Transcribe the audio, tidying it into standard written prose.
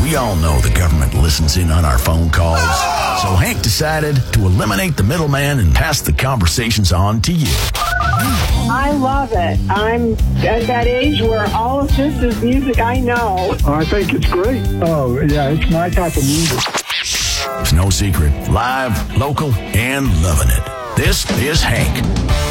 We all know the government listens in on our phone calls. So Hank decided to eliminate the middleman and pass the conversations on to you. I love it. I'm at that age where all of this is music I know. I think it's great. Oh, yeah, it's my type of music. It's no secret. Live, local, and loving it. This is Hank.